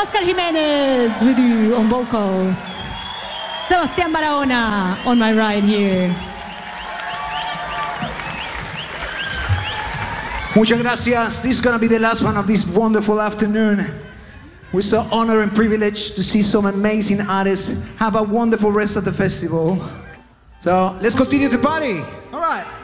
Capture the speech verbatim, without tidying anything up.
Oscar Jimenez with you on vocals. Sebastián Barahona on my right here. Muchas gracias. This is going to be the last one of this wonderful afternoon. We're so honored and privileged to see some amazing artists. Have a wonderful rest of the festival. So let's continue to party. All right.